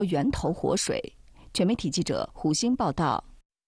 源头活水。全媒体记者胡鑫报道。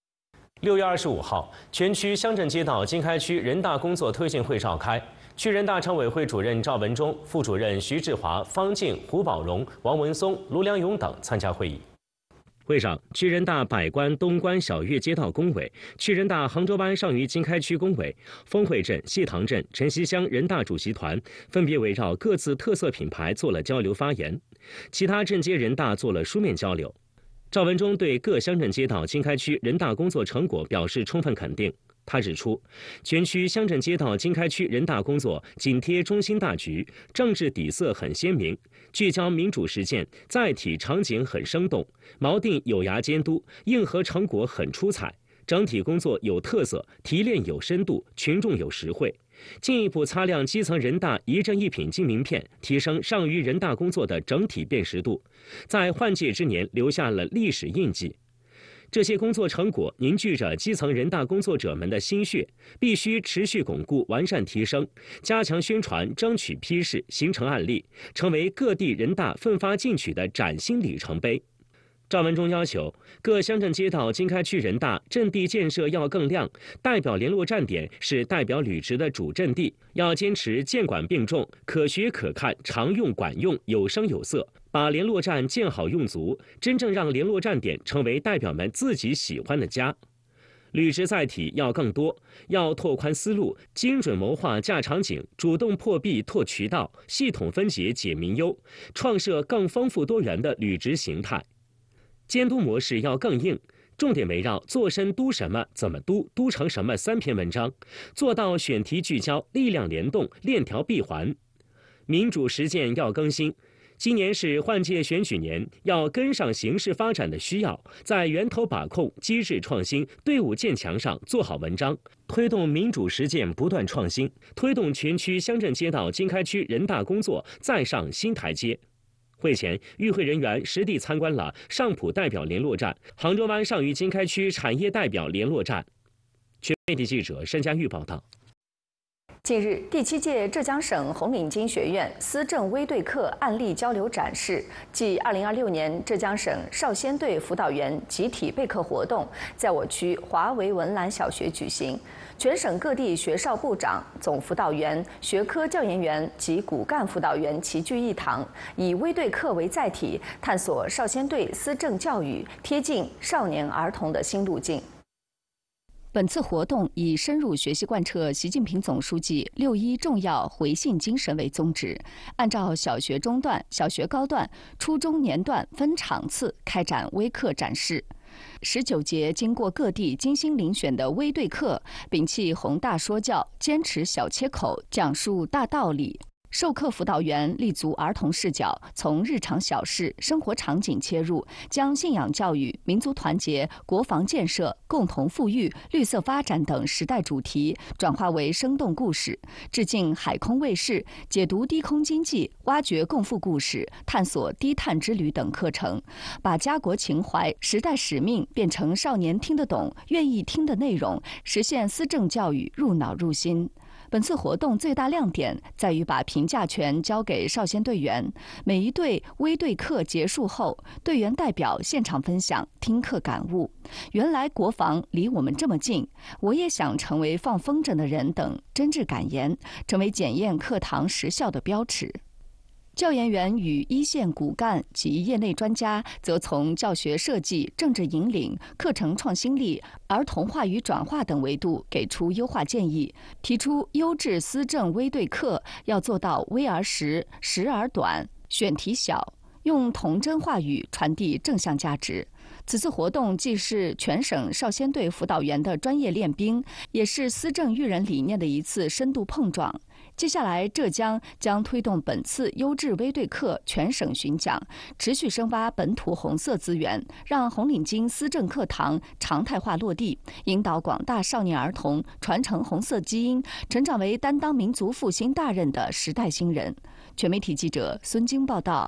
6月25号，全区乡镇街道经开区人大工作推进会召开。区人大常委会主任赵文忠、副主任徐志华、方静、胡宝荣、王文松、卢良勇等参加会议。会上，区人大百官东关小岳街道工委、区人大杭州湾上虞经开区工委、丰汇镇、谢塘镇、晨曦乡人大主席团分别围绕各自特色品牌做了交流发言，其他镇街人大做了书面交流。赵文忠对各乡镇街道经开区人大工作成果表示充分肯定。他指出，全区乡镇街道经开区人大工作紧贴中心大局，政治底色很鲜明，聚焦民主实践，载体场景很生动，锚定有涯监督，硬核成果很出彩，整体工作有特色，提炼有深度，群众有实惠，进一步擦亮基层人大一镇一品金名片，提升上虞人大工作的整体辨识度，在换届之年留下了历史印记。这些工作成果凝聚着基层人大工作者们的心血，必须持续巩固、完善提升，加强宣传，争取批示，形成案例，成为各地人大奋发进取的崭新里程碑。赵文忠要求各乡镇街道经开区人大阵地建设要更亮，代表联络站点是代表履职的主阵地，要坚持监管并重，可学可看，常用管用，有声有色，把联络站建好用足，真正让联络站点成为代表们自己喜欢的家。履职载体要更多，要拓宽思路，精准谋划架场景，主动破壁拓渠道，系统分解解民忧，创设更丰富多元的履职形态。监督模式要更硬，重点围绕做深督什么、怎么督、督成什么3篇文章，做到选题聚焦、力量联动、链条闭环。民主实践要更新，今年是换届选举年，要跟上形势发展的需要，在源头把控、机制创新、队伍建强上做好文章，推动民主实践不断创新，推动全区乡镇街道经开区人大工作再上新台阶。会前，与会人员实地参观了上浦代表联络站、杭州湾上虞经开区产业代表联络站。全媒体记者申佳玉报道。 近日，第7届浙江省红领巾学院思政微对课案例交流展示暨2026年浙江省少先队辅导员集体备课活动在我区华为文澜小学举行。全省各地学少部长、总辅导员、学科教研员及骨干辅导员齐聚一堂，以微对课为载体，探索少先队思政教育贴近少年儿童的新路径。本次活动以深入学习贯彻习近平总书记6.1重要回信精神为宗旨，按照小学中段、小学高段、初中年段分场次开展微课展示。19节经过各地精心遴选的微对课，摒弃宏大说教，坚持小切口，讲述大道理。授课辅导员立足儿童视角，从日常小事、生活场景切入，将信仰教育、民族团结、国防建设、共同富裕、绿色发展等时代主题转化为生动故事，致敬海空卫视，解读低空经济，挖掘共富故事，探索低碳之旅等课程，把家国情怀、时代使命变成少年听得懂、愿意听的内容，实现思政教育入脑入心。本次活动最大亮点在于把评价权交给少先队员，每一队微对课结束后，队员代表现场分享听课感悟。原来国防离我们这么近，我也想成为放风筝的人等真挚感言，成为检验课堂实效的标尺。教研员与一线骨干及业内专家则从教学设计、政治引领、课程创新力、儿童话语转化等维度给出优化建议，提出优质思政微对课要做到微而实、实而短、选题小，用童真话语传递正向价值。此次活动既是全省少先队辅导员的专业练兵，也是思政育人理念的一次深度碰撞。接下来，浙江将推动本次优质微对课全省巡讲，持续深挖本土红色资源，让红领巾思政课堂常态化落地，引导广大少年儿童传承红色基因，成长为担当民族复兴大任的时代新人。全媒体记者孙晶报道。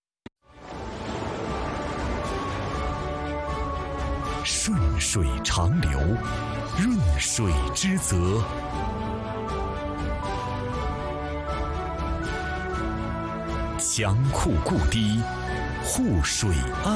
顺水长流，润水之泽。强库固堤，护水安